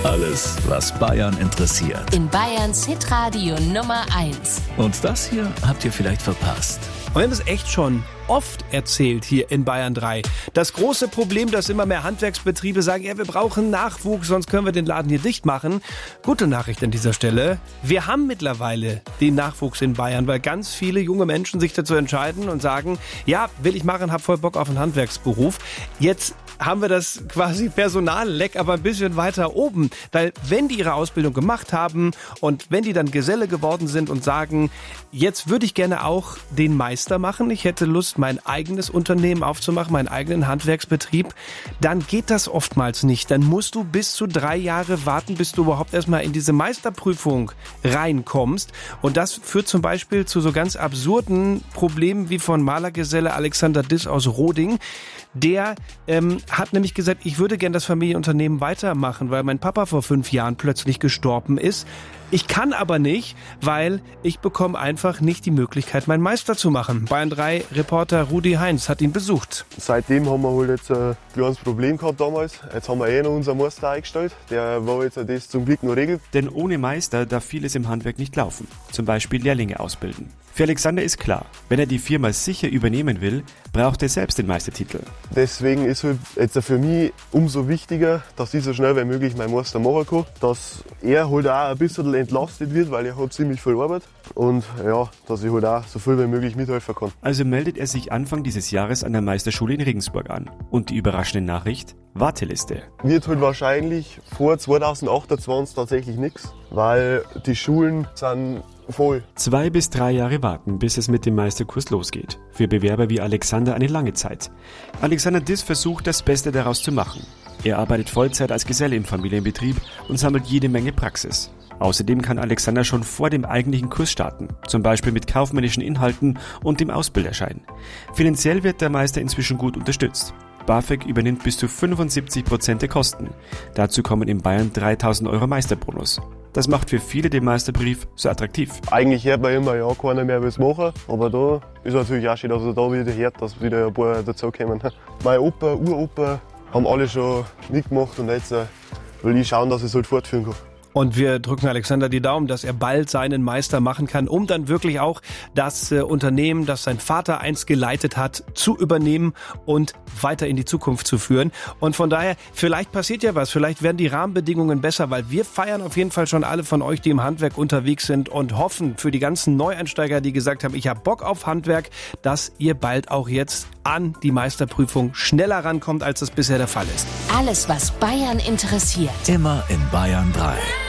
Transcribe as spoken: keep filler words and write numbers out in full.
Alles, was Bayern interessiert. In Bayerns Hitradio Nummer eins. Und das hier habt ihr vielleicht verpasst. Und wir haben es echt schon oft erzählt hier in Bayern drei. Das große Problem, dass immer mehr Handwerksbetriebe sagen, ja, wir brauchen Nachwuchs, sonst können wir den Laden hier dicht machen. Gute Nachricht an dieser Stelle. Wir haben mittlerweile den Nachwuchs in Bayern, weil ganz viele junge Menschen sich dazu entscheiden und sagen, ja, will ich machen, hab voll Bock auf einen Handwerksberuf. Jetzt haben wir das quasi Personalleck aber ein bisschen weiter oben. Weil wenn die ihre Ausbildung gemacht haben und wenn die dann Geselle geworden sind und sagen, jetzt würde ich gerne auch den Meister machen, ich hätte Lust, mein eigenes Unternehmen aufzumachen, meinen eigenen Handwerksbetrieb, dann geht das oftmals nicht. Dann musst du bis zu drei Jahre warten, bis du überhaupt erstmal in diese Meisterprüfung reinkommst. Und das führt zum Beispiel zu so ganz absurden Problemen wie von Malergeselle Alexander Diss aus Roding. Der ähm, hat nämlich gesagt, ich würde gern das Familienunternehmen weitermachen, weil mein Papa vor fünf Jahren plötzlich gestorben ist. Ich kann aber nicht, weil ich bekomme einfach nicht die Möglichkeit, meinen Meister zu machen. Bayern drei Reporter Rudi Heinz hat ihn besucht. Seitdem haben wir halt jetzt ein kleines Problem gehabt damals. Jetzt haben wir eh noch unseren Meister eingestellt. Der war jetzt das zum Glück noch regelt. Denn ohne Meister darf vieles im Handwerk nicht laufen. Zum Beispiel Lehrlinge ausbilden. Für Alexander ist klar, wenn er die Firma sicher übernehmen will, braucht er selbst den Meistertitel. Deswegen ist halt jetzt für mich umso wichtiger, dass ich so schnell wie möglich meinen Meister machen kann. Dass er halt auch ein bisschen entlastet wird, weil er hat ziemlich viel Arbeit. Und ja, dass ich halt auch so viel wie möglich mithelfen kann. Also meldet er sich Anfang dieses Jahres an der Meisterschule in Regensburg an. Und die überraschende Nachricht? Warteliste. Wird halt wahrscheinlich vor zweitausendachtundzwanzig tatsächlich nichts, weil die Schulen sind voll. Zwei bis drei Jahre warten, bis es mit dem Meisterkurs losgeht. Für Bewerber wie Alexander eine lange Zeit. Alexander Diss versucht, das Beste daraus zu machen. Er arbeitet Vollzeit als Geselle im Familienbetrieb und sammelt jede Menge Praxis. Außerdem kann Alexander schon vor dem eigentlichen Kurs starten, zum Beispiel mit kaufmännischen Inhalten und dem Ausbilderschein. Finanziell wird der Meister inzwischen gut unterstützt. BAföG übernimmt bis zu fünfundsiebzig Prozent der Kosten. Dazu kommen in Bayern dreitausend Euro Meisterbonus. Das macht für viele den Meisterbrief so attraktiv. Eigentlich hört man immer, ja, keiner mehr will es machen, aber da ist natürlich auch schön, dass er da wieder hört, dass wieder ein paar dazukommen. Mein Opa, Uropa haben alle schon mitgemacht und jetzt will ich schauen, dass ich es halt fortführen kann. Und wir drücken Alexander die Daumen, dass er bald seinen Meister machen kann, um dann wirklich auch das äh, Unternehmen, das sein Vater einst geleitet hat, zu übernehmen und weiter in die Zukunft zu führen. Und von daher, vielleicht passiert ja was, vielleicht werden die Rahmenbedingungen besser, weil wir feiern auf jeden Fall schon alle von euch, die im Handwerk unterwegs sind und hoffen für die ganzen Neueinsteiger, die gesagt haben, ich habe Bock auf Handwerk, dass ihr bald auch jetzt an die Meisterprüfung schneller rankommt, als das bisher der Fall ist. Alles, was Bayern interessiert. Immer in Bayern drei.